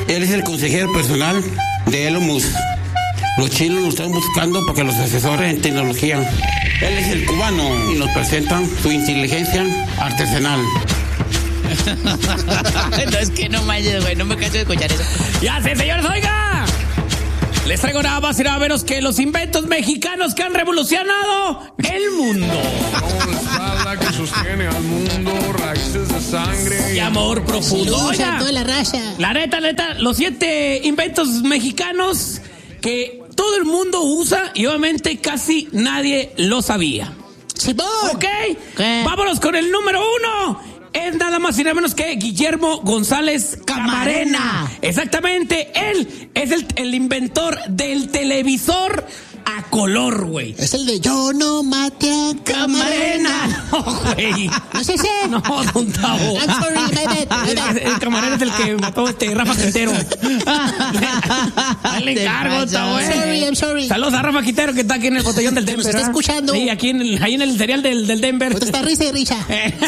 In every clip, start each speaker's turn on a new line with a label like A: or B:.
A: Él es el consejero personal de Elon Musk. Los chinos lo están buscando porque los asesores en tecnología. Él es el cubano y nos presentan su inteligencia artesanal.
B: No, es que no manches, güey, no me canso de escuchar eso.
C: Ya sé, señores, oiga. Les traigo nada más y nada menos que los inventos mexicanos que han revolucionado el mundo.
D: La que sostiene al mundo, raíces de sangre
C: y amor profundo.
B: Oiga, toda la raza.
C: La neta, los 7 inventos mexicanos que todo el mundo usa y obviamente casi nadie lo sabía.
B: Sí,
C: ¿ok? Vámonos con el número 1. Es nada más y nada menos que Guillermo González Camarena. Exactamente, él es el inventor del televisor a color, güey.
B: Es el de Yo no mate a Camarena.
C: No, güey.
B: ¿No es ese?
C: No, don Tavo.
B: I'm sorry, my bad.
C: El Camarena es el que mató Rafa Quintero. Ahí le encargo, Tavo.
B: I'm sorry.
C: Saludos a Rafa Quintero que está aquí en el botellón del Denver.
B: Nos está escuchando.
C: Sí, aquí ahí en el cereal del Denver.
B: Ahorita está risa y risa.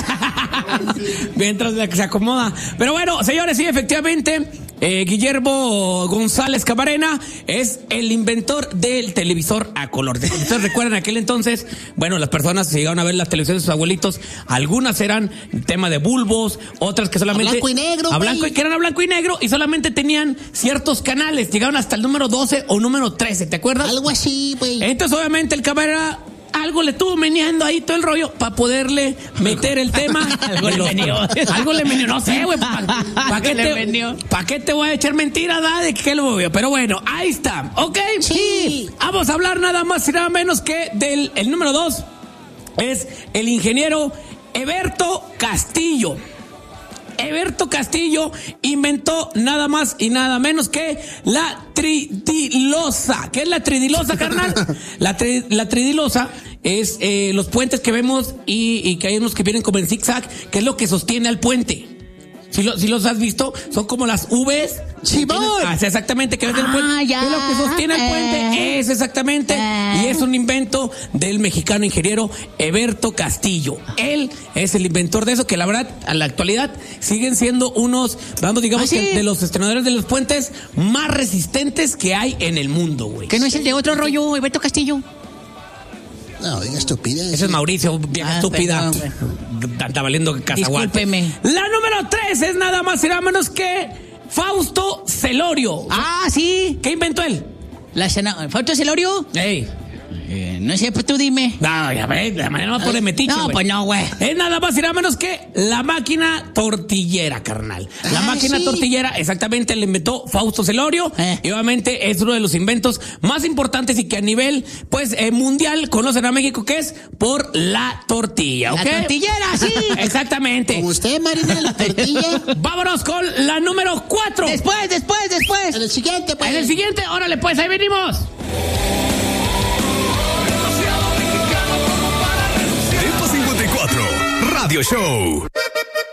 C: Mientras se acomoda. Pero bueno, señores, sí, efectivamente, Guillermo González Camarena es el inventor del televisor a color. Ustedes recuerdan aquel entonces, bueno, las personas llegaron a ver las televisiones de sus abuelitos, algunas eran tema de bulbos, otras que solamente...
B: A blanco y negro,
C: que eran a blanco y negro y solamente tenían ciertos canales, llegaron hasta el número 12 o número 13, ¿te acuerdas?
B: Algo así, güey.
C: Entonces, obviamente, el Camarena... algo le estuvo meneando ahí todo el rollo para poderle meter el tema.
B: Algo le
C: meneó, no sé, güey. ¿Para qué te voy a echar mentiras, da? De qué lo movió. Pero bueno, ahí está, ¿ok?
B: Sí.
C: Vamos a hablar nada más y nada menos que del el número 2. Es el ingeniero Eberto Castillo. Eberto Castillo inventó nada más y nada menos que la tridilosa. ¿Qué es la tridilosa, carnal? La tridilosa es los puentes que vemos y que hay unos que vienen como en zigzag, que es lo que sostiene al puente. Si los has visto, son como las V's.
B: Sí,
C: exactamente, que ves el puente.
B: Ya.
C: Es lo que sostiene el puente, es exactamente. Y es un invento del mexicano ingeniero Eberto Castillo. Él es el inventor de eso, que la verdad, a la actualidad, siguen siendo unos, vamos, digamos, que de los estrenadores de los puentes más resistentes que hay en el mundo, güey.
B: ¿Que no es el de otro rollo, Eberto Castillo?
E: No, diga estupidez.
C: Ese es Mauricio, vieja estúpida. Anda valiendo cazaguate.
B: Discúlpeme.
C: La número 3 es nada más y nada menos que Fausto Celorio.
B: Ah, sí.
C: ¿Qué inventó él?
B: ¿Fausto Celorio?
C: Ey.
B: No sé, pues tú dime.
C: No, ya ves, de manera no pone metiche,
B: no,
C: güey.
B: Pues no, güey.
C: Es nada más y nada menos que la máquina tortillera, carnal. La máquina tortillera, exactamente, la inventó Fausto Celorio. Y obviamente es uno de los inventos más importantes y que a nivel, pues, mundial conocen a México, que es por la tortilla, ¿ok?
B: La tortillera, sí.
C: Exactamente.
E: Como usted, Marina, la tortilla.
C: Vámonos con la número 4.
B: Después.
E: En el siguiente, pues.
C: En el siguiente, órale, pues, ahí venimos.
F: Tempo 54 Radio Show.